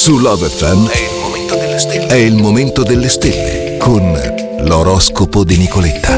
Su Love FM è il momento delle stelle. È il momento delle stelle con l'oroscopo di Nicoletta.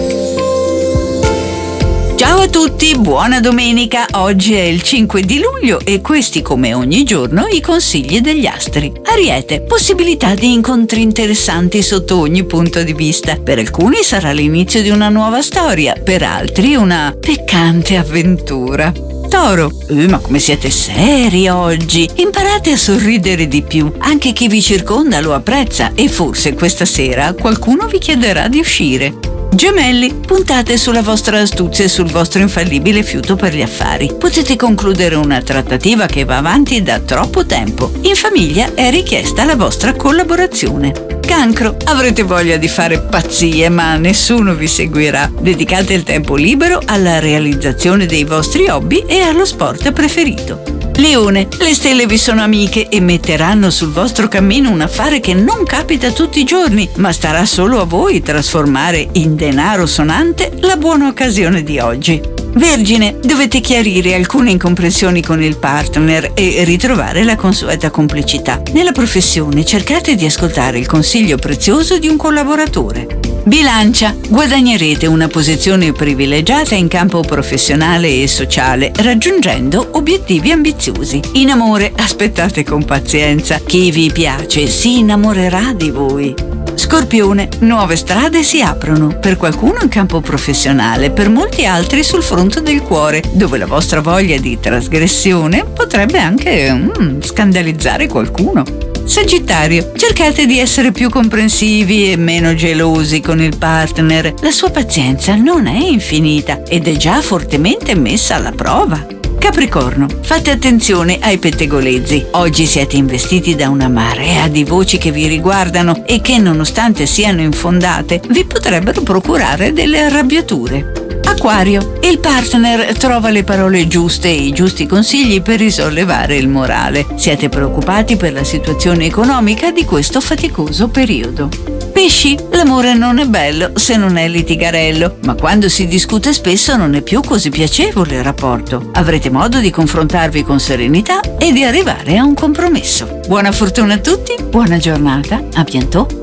Ciao a tutti, buona domenica. Oggi è il 5 di luglio e questi, come ogni giorno, i consigli degli astri. Ariete, possibilità di incontri interessanti sotto ogni punto di vista. Per alcuni sarà l'inizio di una nuova storia, per altri una peccante avventura. Toro, ma come siete seri oggi? Imparate a sorridere di più. Anche chi vi circonda lo apprezza e forse questa sera qualcuno vi chiederà di uscire. Gemelli, puntate sulla vostra astuzia e sul vostro infallibile fiuto per gli affari. Potete concludere una trattativa che va avanti da troppo tempo. In famiglia è richiesta la vostra collaborazione. Cancro, avrete voglia di fare pazzie, ma nessuno vi seguirà. Dedicate il tempo libero alla realizzazione dei vostri hobby e allo sport preferito. Leone, le stelle vi sono amiche e metteranno sul vostro cammino un affare che non capita tutti i giorni, ma starà solo a voi trasformare in denaro sonante la buona occasione di oggi. Vergine, dovete chiarire alcune incomprensioni con il partner e ritrovare la consueta complicità. Nella professione cercate di ascoltare il consiglio prezioso di un collaboratore. Bilancia, guadagnerete una posizione privilegiata in campo professionale e sociale, raggiungendo obiettivi ambiziosi. In amore, aspettate con pazienza. Chi vi piace si innamorerà di voi. Scorpione, nuove strade si aprono, per qualcuno in campo professionale, per molti altri sul fronte del cuore, dove la vostra voglia di trasgressione potrebbe anche scandalizzare qualcuno. Sagittario, cercate di essere più comprensivi e meno gelosi con il partner. La sua pazienza non è infinita ed è già fortemente messa alla prova. Capricorno, fate attenzione ai pettegolezzi. Oggi siete investiti da una marea di voci che vi riguardano e che, nonostante siano infondate, vi potrebbero procurare delle arrabbiature. Acquario, il partner trova le parole giuste e i giusti consigli per risollevare il morale. Siete preoccupati per la situazione economica di questo faticoso periodo. Pesci, l'amore non è bello se non è litigarello, ma quando si discute spesso non è più così piacevole il rapporto. Avrete modo di confrontarvi con serenità e di arrivare a un compromesso. Buona fortuna a tutti, buona giornata, a bientôt.